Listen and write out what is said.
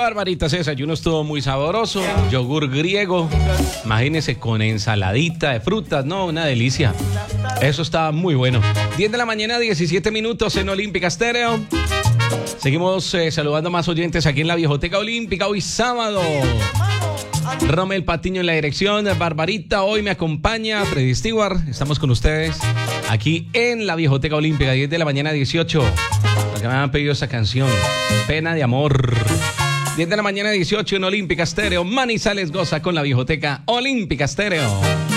Barbarita, ese desayuno estuvo muy sabroso. Yogur griego, imagínese con ensaladita de frutas, no, una delicia. Eso estaba muy bueno. 10 de la mañana, 17 minutos en Olímpica Estéreo. Seguimos saludando a más oyentes aquí en la Viejoteca Olímpica. Hoy sábado, Rommel Patiño en la dirección, Barbarita hoy me acompaña, Freddy Stewart. Estamos con ustedes aquí en la Viejoteca Olímpica, 10 de la mañana, 18. Porque me han pedido esa canción, Pena de Amor. 10 de la mañana, 18 en Olímpica Estéreo. Manizales goza con la Viejoteca Olímpica Estéreo.